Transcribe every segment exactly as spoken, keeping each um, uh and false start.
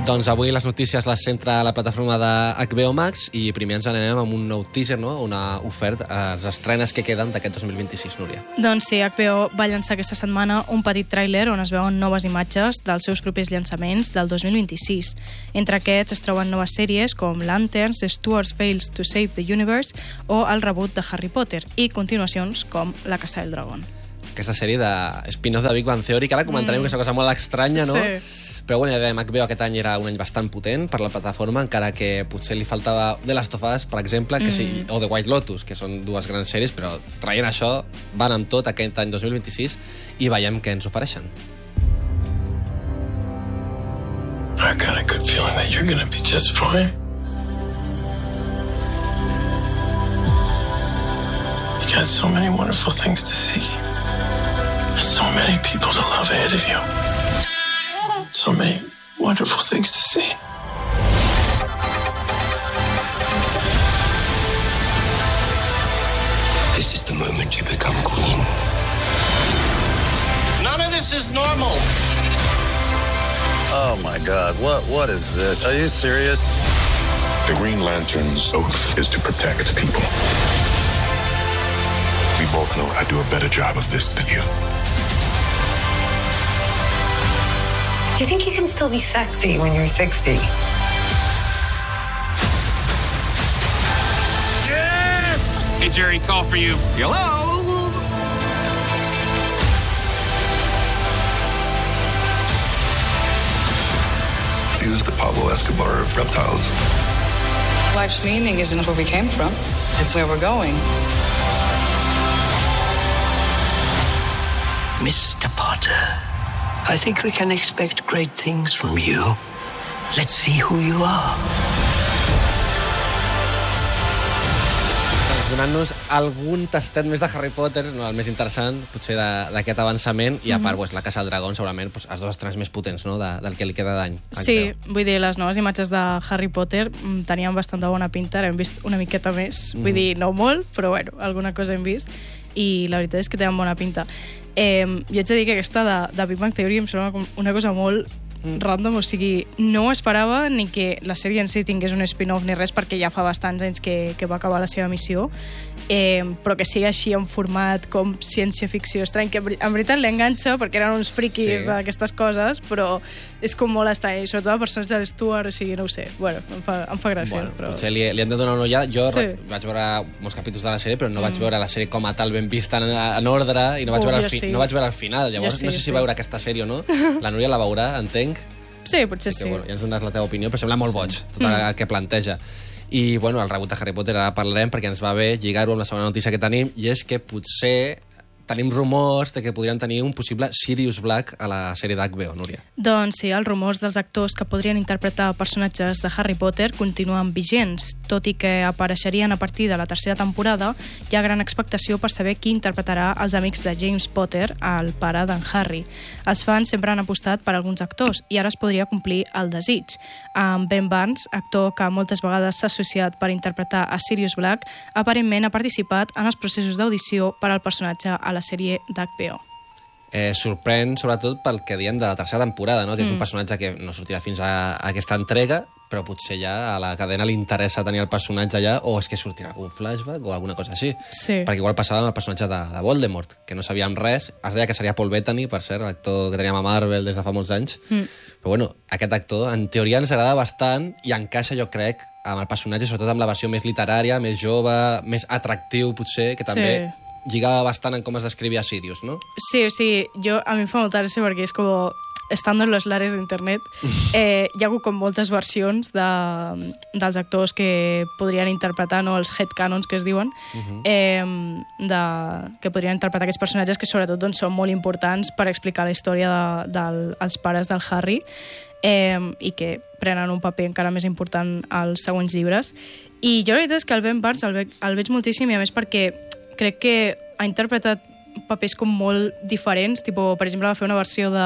Doncs avui les notícies les centra la plataforma de H B O Max i primer ens anem amb un nou teaser, no? Una oferta a les estrenes que queden d'aquest dos mil vint-i-sis, Núria. Doncs sí, H B O va llançar aquesta setmana un petit tràiler on es veuen noves imatges dels seus propers llançaments del dos mil vint-i-sis. Entre aquests es troben noves sèries com Lanterns, Stuart Fails to Save the Universe o el reboot de Harry Potter i continuacions com La Casa del Dragón. Aquesta sèrie de spin-off de Big Bang Theory, que ara comentarem mm. que és una cosa molt estranya, no? Sí. Però bueno, ja dèiem, H B O aquest any era un any bastant potent per la plataforma, encara que potser li faltava The Last of Us, per exemple, que sí, mm. o The White Lotus, que són dues grans sèries, però traient això, van amb tot aquest any dos mil vint-i-sis i veiem què ens ofereixen. I got a good feeling that you're gonna be just fine. You got so many wonderful things to see. And so many people to love ahead of you. So many wonderful things to see. This is the moment you become queen. None of this is normal. Oh my God, what what is this? Are you serious? The Green Lantern's oath is to protect people. We both know I do a better job of this than you. Do you think you can still be sexy when you're sixty? Yes! Hey, Jerry, call for you. Hello? He was the Pablo Escobar of reptiles. Life's meaning isn't where we came from. It's where we're going. Mister Potter, I think we can expect great things from you. Let's see who you are. Donant-nos algun tastet més de Harry Potter, no, el més interessant, potser d'aquest avançament, i a part, pues, La Casa del Dragón, segurament, pues, els dos estrenes més potents, no?, de, del que li queda d'any. Sí, vull dir, les noves imatges de Harry Potter tenien bastant de bona pinta, hem vist una miqueta més, vull dir, no molt, però bueno, alguna cosa hem vist, i la veritat és que tenen bona pinta. Eh, jo haig de dir que aquesta de, de Big Bang Theory em sembla una cosa molt random, o sigui, no esperava ni que la sèrie en si tingués un spin-off ni res, perquè ja fa bastants anys que, que va acabar la seva missió, eh, però que sigui així en format com ciència-ficció estrany, que en veritat l'enganxa perquè eren uns friquis sí. d'aquestes coses, però és com molt estrany, i sobretot el personatge de Stuart, o sigui, no ho sé, bueno, em fa, em fa gràcia. Bueno, però... potser li, li hem de donar una ullada. Jo sí. vaig veure molts capítols de la sèrie, però no mm. vaig veure la sèrie com a tal ben vista en, en ordre, i no vaig, uh, veure el fi, sí. no vaig veure el final, llavors sí, no sé si sí. veure aquesta sèrie o no. La Núria la veurà, entenc. Sí, potser perquè, sí. Bueno, ja ens dones la teva opinió, però sembla molt boig tot mm. el que planteja. I bueno, el reboot de Harry Potter ara parlarem perquè ens va bé lligar-ho amb la segona notícia que tenim, i és que potser tenim rumors de que podrien tenir un possible Sirius Black a la sèrie d'H B O, Núria. Doncs sí, els rumors dels actors que podrien interpretar personatges de Harry Potter continuen vigents. Tot i que apareixerien a partir de la tercera temporada, hi ha gran expectació per saber qui interpretarà els amics de James Potter, el pare d'en Harry. Els fans sempre han apostat per alguns actors i ara es podria complir el desig. Amb Ben Barnes, actor que moltes vegades s'ha associat per interpretar a Sirius Black, aparentment ha participat en els processos d'audició per al personatge a la sèrie d'H B O. Eh, sorprèn sobretot pel que diem de la tercera temporada, no? Que és mm. un personatge que no sortirà fins a, a aquesta entrega, però potser ja a la cadena li interessa tenir el personatge allà, o és que sortirà algun flashback o alguna cosa així. Sí. Perquè igual passava amb el personatge de, de Voldemort, que no sabíem res. Es deia que seria Paul Bettany, per cert, l'actor que teníem a Marvel des de fa molts anys. Mm. Però bueno, aquest actor en teoria ens agrada bastant i encaixa, jo crec, amb el personatge, sobretot amb la versió més literària, més jove, més atractiu, potser, que també... Sí. Lligava bastant en com es descrivia Sirius, no? Sí, o sigui, jo, a mi em fa molta gràcia perquè és com, estando en los lares d'internet, eh, hi ha hagut com moltes versions de, dels actors que podrien interpretar, no, els headcanons que es diuen, uh-huh. eh, de, que podrien interpretar aquests personatges que sobretot doncs, són molt importants per explicar la història de, dels de, pares del Harry, eh, i que prenen un paper encara més important als següents llibres. I jo la veritat és que el Ben Barnes el, ve, el veig moltíssim, i a més perquè crec que ha interpretat papers com molt diferents, tipo, per exemple va fer una versió de,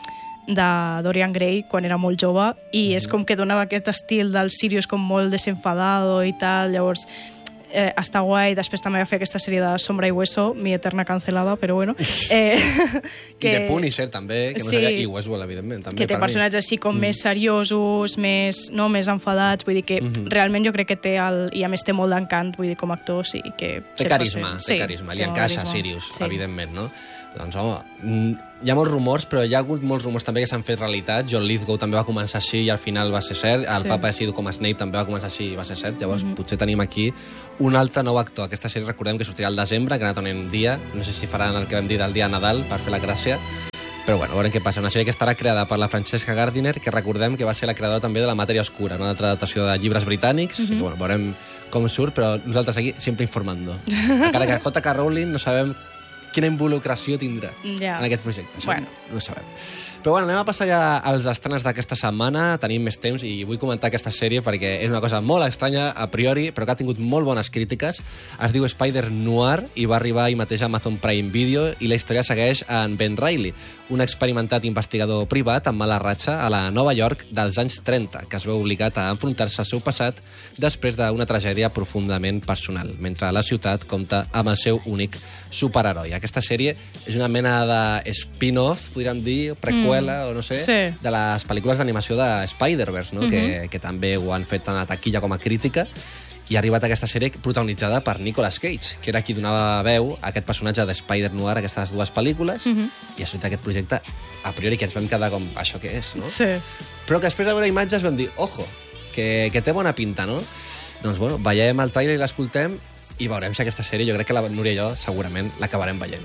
de Dorian Gray quan era molt jove, i és com que donava aquest estil del Sirius com molt desenfadado i tal, llavors eh, està guai. Després també va fer aquesta sèrie de Sombra i Hueso, mi eterna cancelada, però bueno. Eh, que... I de Punisher, també, que no sí, sabia, i Westworld, evidentment. També, que té personatges així com mm. més seriosos, més, no, més enfadats, vull dir que mm -hmm. realment jo crec que té, el, i a més té molt d'encant, vull dir, com a actor, sí, que... Té carisma, té sí, carisma, li encaixa a Sirius, sí. evidentment, no? Doncs, home, hi ha molts rumors, però hi ha hagut molts rumors també que s'han fet realitat. John Lithgow també va començar així i al final va ser cert. El sí. Papa Sido com a Snape també va començar així i va ser cert. Llavors, mm -hmm. potser tenim aquí un altre nou actor. Aquesta sèrie, recordem que sortirà al desembre, que no tenim dia. No sé si faran el que vam dir del dia de Nadal per fer la gràcia. Però bueno, veurem què passa. Una sèrie que estarà creada per la Francesca Gardiner, que recordem que va ser la creadora també de La matèria oscura, una altra adaptació de llibres britànics. Mm -hmm. I bueno, veurem com surt, però nosaltres aquí sempre informando. Encara que J K Rowling no sabem quina involucració tindrà ja. en aquest projecte. Això bueno. no ho sabem. Però bueno, anem a passar ja als estrenes d'aquesta setmana. Tenim més temps i vull comentar aquesta sèrie perquè és una cosa molt estranya a priori, però que ha tingut molt bones crítiques. Es diu Spider Noir i va arribar ahir mateix a Amazon Prime Video i la història segueix en Ben Reilly, un experimentat investigador privat amb mala ratxa a la Nova York dels anys trenta, que es veu obligat a enfrontar-se al seu passat després d'una tragèdia profundament personal, mentre la ciutat compta amb el seu únic superheroi. Aquesta sèrie és una mena de spin-off, podríem dir, prequela, mm, o no sé, sí. de les pel·lícules d'animació de Spider-Verse, no? mm -hmm. que, que també ho han fet tant a taquilla com a crítica, i ha arribat aquesta sèrie protagonitzada per Nicolas Cage, que era qui donava veu a aquest personatge de Spider-Noir a aquestes dues pel·lícules, mm -hmm. i ha sortit aquest projecte, a priori, que ens vam quedar com, això què és, no? Sí. Però que després de veure imatges vam dir, ojo, que, que té bona pinta, no? Doncs, bueno, veiem el tràiler i l'escoltem, i veurem si aquesta sèrie, jo crec que la Núria i jo segurament l'acabarem veient.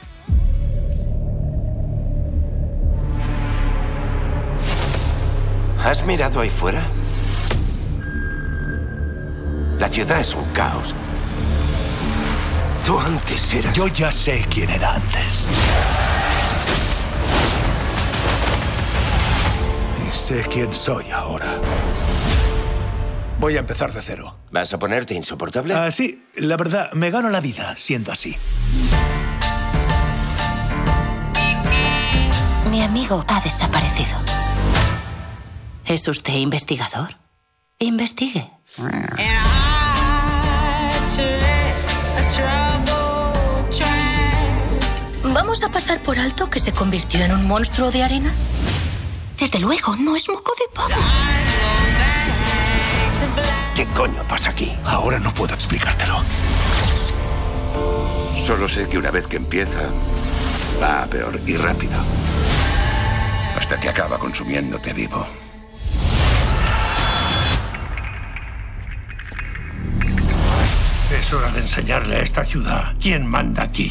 ¿Has mirado ahí fuera? La ciudad es un caos. Tú antes eras... Yo ya sé quién era antes. Y sé quién soy ahora. Voy a empezar de cero. ¿Vas a ponerte insoportable? Ah, sí, la verdad, me gano la vida siendo así. Mi amigo ha desaparecido. ¿Es usted investigador? Investigue. ¿Vamos a pasar por alto que se convirtió en un monstruo de arena? Desde luego, no es moco de pavo. ¿Qué coño pasa aquí? Ahora no puedo explicártelo. Solo sé que una vez que empieza, va a peor y rápido. Hasta que acaba consumiéndote vivo. Es hora de enseñarle a esta ciudad quién manda aquí.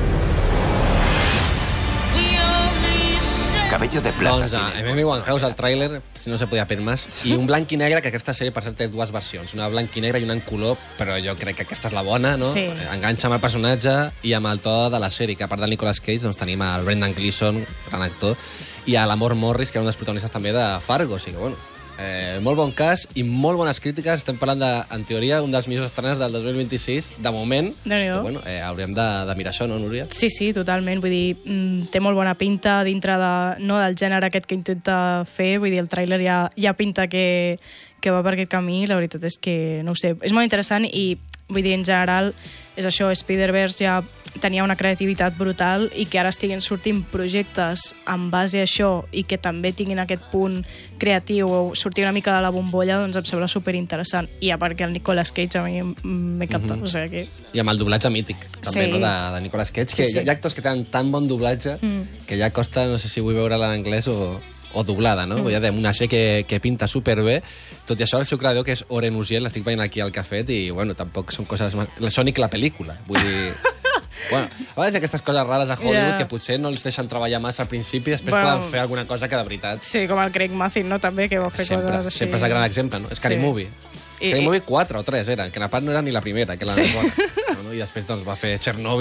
Cabello de plata. Doncs a M M Winehouse, el tràiler, si no se podia pedir més, i un blanc i negre, que aquesta sèrie, per cert, té dues versions, una blanc i negre i una en color, però jo crec que aquesta és la bona, no? Sí. Enganxa amb el personatge i amb el to de la sèrie, que a part del Nicolas Cage doncs tenim el Brendan Gleeson, gran actor, i a l'Amor Morris, que era un dels protagonistes també de Fargo, o sigui que, bueno, eh, molt bon cas i molt bones crítiques. Estem parlant de, en teoria, un dels millors estrenes del dos mil vint-i-sis, de moment. Però, bueno, eh, hauríem de, de mirar això, no, Núria? Sí, sí, totalment. Vull dir, mm, té molt bona pinta dintre de, no, del gènere aquest que intenta fer. Vull dir, el tràiler ja, ja pinta que, que va per aquest camí. La veritat és que, no ho sé, és molt interessant i, vull dir, en general, és això, Spider-Verse ja tenia una creativitat brutal i que ara estiguin sortint projectes en base a això i que també tinguin aquest punt creatiu o sortir una mica de la bombolla, doncs em sembla superinteressant. I a part que el Nicolas Cage a mi m'encanta. Mm -hmm. O sigui que... I amb el doblatge mític, també, sí. no, de, de Nicolas Cage, que sí, sí. Hi, ha actors que tenen tan bon doblatge mm. que ja costa, no sé si vull veure-la en anglès o, o doblada, no? Mm. Vull dir, una sèrie que, que pinta superbé. Tot i això, el seu creador, que és Oren Uziel, l'estic veient aquí al cafè, i, bueno, tampoc són coses... Sonic la pel·lícula, vull dir... Bueno, a vegades hi ha aquestes coses rares a Hollywood yeah. que potser no els deixen treballar massa al principi i després bueno, poden fer alguna cosa que de veritat... Sí, com el Craig Mazin, no? També, que va fer sempre, coses així. Sempre és el gran exemple, no? Scary sí. Movie. I, Scary i... Movie quatre o tres eren, que a part no era ni la primera, que la sí. bona. No, no? I després doncs, va fer Chernobyl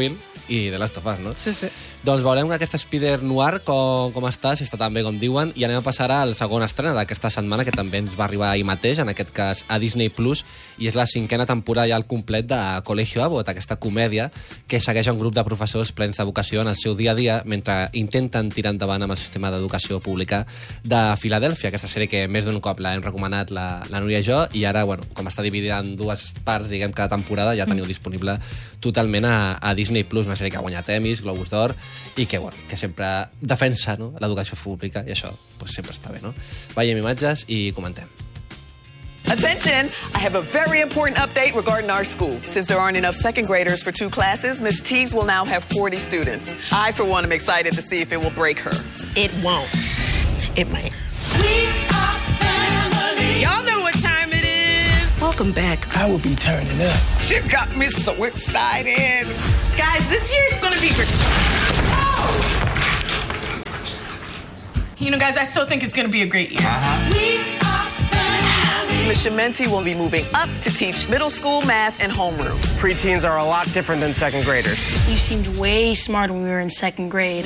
i The Last of Us, no? Sí, sí. Doncs veurem que aquesta Spider Noir com, com està, si està tan bé com diuen, i anem a passar al segon estrena d'aquesta setmana, que també ens va arribar ahir mateix, en aquest cas a Disney Plus, i és la cinquena temporada ja al complet de Colegio Abbott, aquesta comèdia que segueix un grup de professors plens de vocació en el seu dia a dia mentre intenten tirar endavant amb el sistema d'educació pública de Filadèlfia, aquesta sèrie que més d'un cop l'hem recomanat la, la Núria i jo, i ara, bueno, com està dividida en dues parts, diguem, cada temporada, ja teniu disponible totalment a, a Disney Plus, una sèrie que ha guanyat Emmys, Globus d'Or, i que, bueno, que sempre defensa, no?, l'educació pública, i això pues, sempre està bé, no? Veiem imatges i comentem. Attention! I have a very important update regarding our school. Since there aren't enough second graders for two classes, Miss Teagues will now have forty students. I, for one, am excited to see if it will break her. It won't. It might. We are family. Y'all know what time it is. Welcome back. I will be turning up. She got me so excited. Guys, this year is going to be great. Oh! You know, guys, I still think it's going to be a great year. Uh-huh. We Miz Shimenti will be moving up to teach middle school math and homeroom. Preteens are a lot different than second graders. You seemed way smarter when we were in second grade.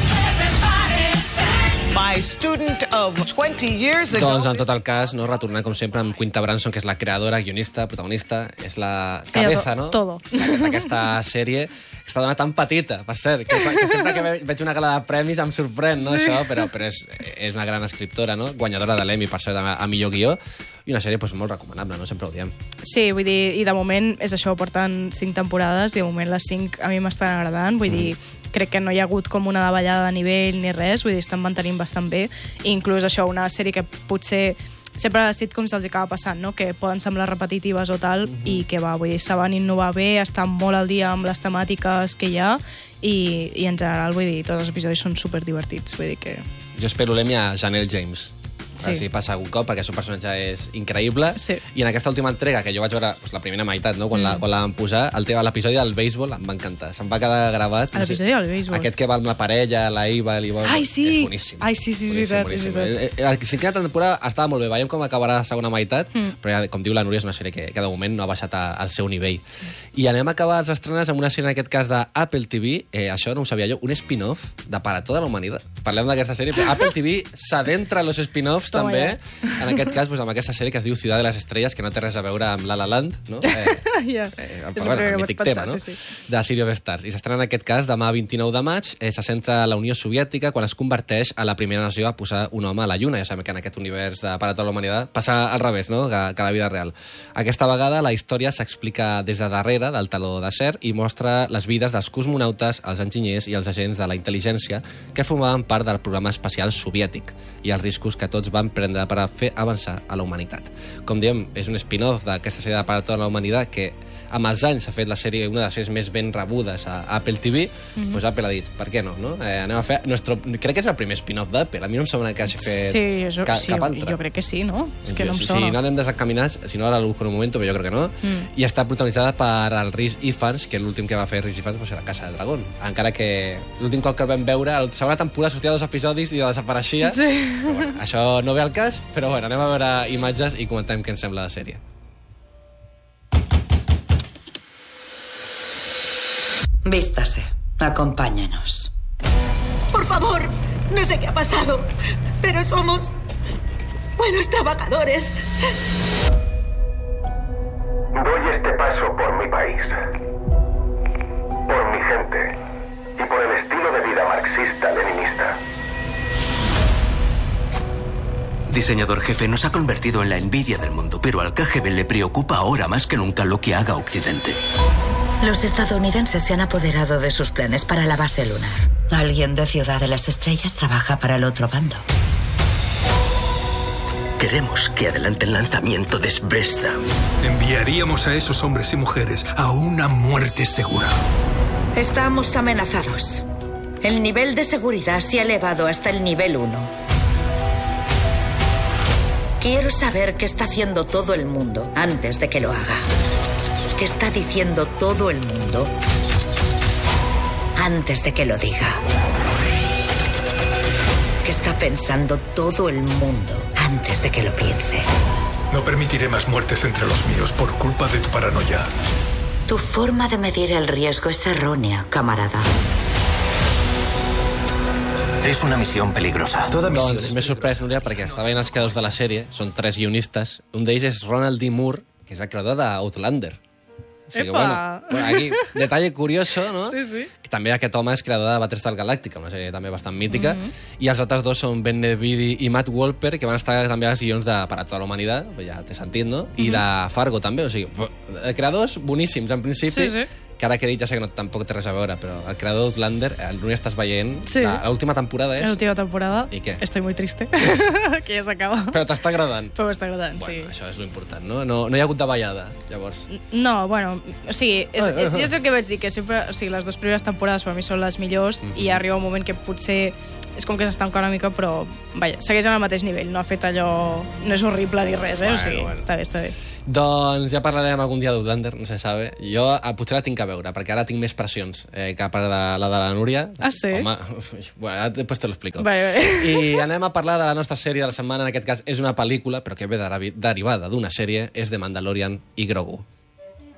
My student of twenty years ago... Doncs, en tot el cas, no, retornant, com sempre, amb Quinta Brunson, que és la creadora, guionista, protagonista, és la cabeza, no?, d'aquesta sèrie, que està dona tan petita, per cert, que, que sempre que veig una gala de premis em sorprèn, no, sí. Això, però, però és, és una gran escriptora, no?, guanyadora de l'Emmy, per cert, a, a millor guió, i una sèrie pues, molt recomanable, no? Sempre ho diem. Sí, vull dir, i de moment és això, porten cinc temporades, i de moment les cinc a mi m'estan agradant, vull dir, crec que no hi ha hagut com una davallada de nivell ni res, vull dir, estan mantenint bastant bé, i inclús això, una sèrie que potser sempre a les sitcoms se'ls acaba passant, no?, que poden semblar repetitives o tal, mm-hmm. i que va, vull dir, saben innovar bé, estan molt al dia amb les temàtiques que hi ha, i, i en general, vull dir, tots els episodis són superdivertits, vull dir que... Jo espero l'Emmy a Janelle James. Sí. Si passa algun cop, perquè el seu personatge és increïble. Sí. I en aquesta última entrega, que jo vaig veure pues, la primera meitat, no? Quan, mm. la, quan la van posar, l'episodi del béisbol em va encantar. Se'm va quedar gravat. L'episodi del béisbol? Aquest que va amb la parella, la Iva, l'Iva... Ai, sí! És boníssim. Ai, sí, sí, és veritat. És veritat. La cinquena temporada estava molt bé. Veiem com acabarà la segona meitat, mm. però ja, com diu la Núria, és una sèrie que, que de moment no ha baixat a, al seu nivell. Sí. I anem a acabar els estrenes amb una sèrie, en aquest cas, d'Apple T V. Eh, això no ho sabia jo, un spin-off de Para Toda la Humanitat. Parlem d'aquesta sèrie, però Apple T V s'adentra en los spin-offs Toma també. Ja. En aquest cas, pues, amb aquesta sèrie que es diu Ciudad de las Estrellas, que no té res a veure amb La La Land, no? Eh, yeah. eh, però, bueno, el mític tema, no? Sí, sí. De City of Stars. I s'estrena en aquest cas demà vint-i-nou de maig. Eh, se centra a la Unió Soviètica quan es converteix a la primera nació a posar un home a la Lluna. Ja sabem que en aquest univers de Para Toda la Humanitat passa al revés, no?, que, que la vida real. Aquesta vegada la història s'explica des de darrere del taló d'acer i mostra les vides dels cosmonautes, els enginyers i els agents de la intel·ligència que formaven part del programa espacial soviètic i els riscos que tots van prendre per a fer avançar a la humanitat. Com diem, és un spin-off d'aquesta sèrie de Para Toda la Humanitat que amb els anys s'ha fet la sèrie, una de les sèries més ben rebudes a Apple T V, mm-hmm. doncs Apple ha dit, per què no? no? Eh, anem a fer nuestro... Crec que és el primer spin-off d'Apple. A mi no em sembla que hagi fet sí, jo, ca, sí, cap altre. Jo crec que sí, no? És que jo, no em si, sona. Si no anem desencaminats, si no ara l'últim moment, però jo crec que no. Mm. I està protagonitzada per el Rhys Ifans, que l'últim que va fer Rhys Ifans va ser La Casa del Dragón. Encara que l'últim cop que el vam veure, a la segona temporada sortia dos episodis i desapareixia. Sí. Però, bueno, això no ve al cas, però bueno, anem a veure imatges i comentem què ens sembla la sèrie. Vístase, acompáñanos. Por favor, no sé qué ha pasado, pero somos buenos trabajadores. Doy este paso por mi país, por mi gente y por el estilo de vida marxista-leninista. Diseñador jefe, nos ha convertido en la envidia del mundo, pero al K G B le preocupa ahora más que nunca lo que haga Occidente. Los estadounidenses se han apoderado de sus planes para la base lunar. Alguien de Ciudad de las Estrellas trabaja para el otro bando. Queremos que adelanten el lanzamiento de Zvezda. Enviaríamos a esos hombres y mujeres a una muerte segura. Estamos amenazados. El nivel de seguridad se ha elevado hasta el nivel uno. Quiero saber qué está haciendo todo el mundo antes de que lo haga. ¿Qué está diciendo todo el mundo antes de que lo diga? ¿Qué está pensando todo el mundo antes de que lo piense? No permitiré más muertes entre los míos por culpa de tu paranoia. Tu forma de medir el riesgo es errónea, camarada. Es una misión peligrosa. Toda misión doncs m'he sorprès, Núria, perquè estava veient els creadors de la sèrie, són tres guionistes. Un d'ells és Ronald D. Moore, que és el creador d'Outlander. O sigui que, bueno, bueno, aquí, detall curioso, no? Sí, sí. Que també aquest home és creador de Battlestar Galàctica, una sèrie també bastant mítica, mm -hmm. i els altres dos són Ben Nevidi i Matt Wolper, que van estar també als guions de Para tota la humanitat, ja té sentit, no? I mm -hmm. de Fargo també, o sigui, creadors boníssims, en principi, sí, sí. que ara que he dit ja sé que no, tampoc té res a veure, però el creador d'Outlander, el Núria estàs veient, sí. l'última temporada és... L'última temporada. I què? Estoy muy triste, que ja s'acaba. Però t'està agradant. Però m'està agradant, bueno, sí. Això és l'important, no? no? No hi ha hagut davallada, llavors. No, bueno, o sigui, és, és, és el que vaig dir, que sempre, o sigui, les dues primeres temporades per mi són les millors, mm -hmm. i arriba un moment que potser és com que s'estanca una mica, però, vaja, segueix al mateix nivell, no ha fet allò... No és horrible ni res, eh? Bueno, o sigui, bueno. està bé, està bé. Doncs ja parlarem algun dia d'Outlander, no se sabe. Jo potser la tinc a veure, perquè ara tinc més pressions eh, que a part de la de la Núria. Ah, sí? Home, bueno, després te lo explico. Vale, vale. I anem a parlar de la nostra sèrie de la setmana, en aquest cas és una pel·lícula, però que ve derivada d'una sèrie, és The Mandalorian i Grogu.